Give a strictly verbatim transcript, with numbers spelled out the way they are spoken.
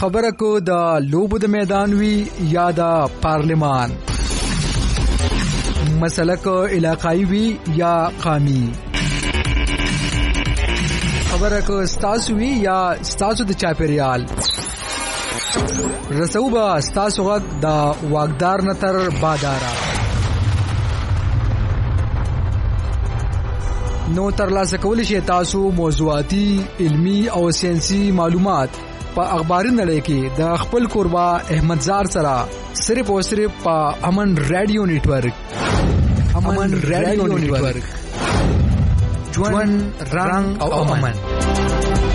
خبره کو د لوبو د میدان وی یا د پارلمان، مسله کو علاقائی وی یا قومي، خبره کو ستاسو وی یا ستاسو د چاپیریال. رسو با ستاسو غږ د واګدار نتر بادارا. نو ترلاسه کولی شئ تاسو موضوعاتي، علمی او ساينسي معلومات په اخباري نړۍ کې د خپل قربا احمدزار سره صرف او صرف په امن رادیو نیټورک. امن رادیو نیټورک، ژوند رنگ او امن.